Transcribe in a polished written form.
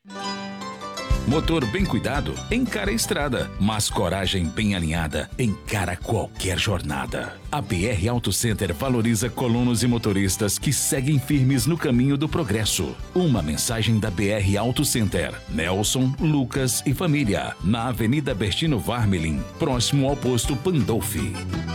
Motor bem cuidado encara a estrada, mas coragem bem alinhada encara qualquer jornada. A BR Auto Center valoriza colonos e motoristas que seguem firmes no caminho do progresso. Uma mensagem da BR Auto Center. Nelson, Lucas e família, na Avenida Bertino Varmelin, próximo ao posto Pandolfi.